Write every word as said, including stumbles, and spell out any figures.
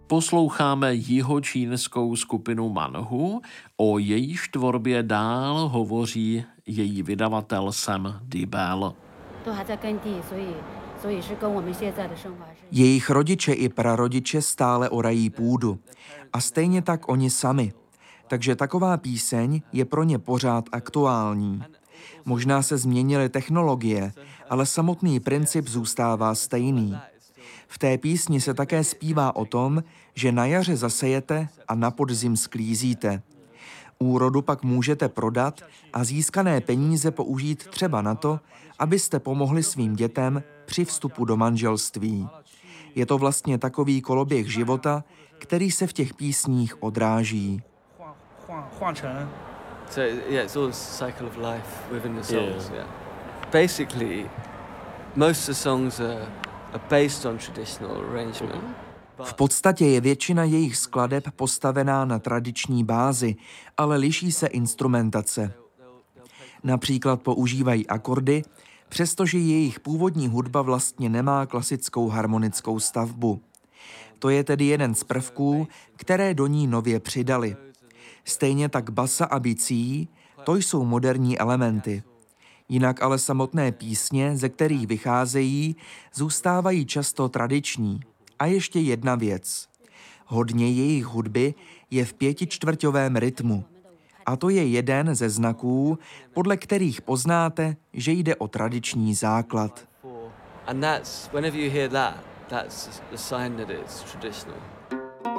Posloucháme jihočínskou skupinu Manhu, o jejíž tvorbě dál hovoří její vydavatel Sam Dibel. Jejich rodiče i prarodiče stále orají půdu. A stejně tak oni sami. Takže taková píseň je pro ně pořád aktuální. Možná se změnily technologie, ale samotný princip zůstává stejný. V té písni se také zpívá o tom, že na jaře zasejete a na podzim sklízíte. Úrodu pak můžete prodat a získané peníze použít třeba na to, abyste pomohli svým dětem při vstupu do manželství. Je to vlastně takový koloběh života, který se v těch písních odráží. So yeah, it's all a cycle of life within the songs. Yeah. yeah. Basically, most of the songs are, are based on traditional arrangement. V podstatě je většina jejich skladeb postavená na tradiční bázi, ale liší se instrumentace. Například používají akordy, přestože jejich původní hudba vlastně nemá klasickou harmonickou stavbu. To je tedy jeden z prvků, které do ní nově přidali. Stejně tak basa a bicí, to jsou moderní elementy. Jinak ale samotné písně, ze kterých vycházejí, zůstávají často tradiční. A ještě jedna věc. Hodně jejich hudby je v pětičtvrťovém rytmu. A to je jeden ze znaků, podle kterých poznáte, že jde o tradiční základ. And that's, whenever you hear that, that's the sign that it's traditional.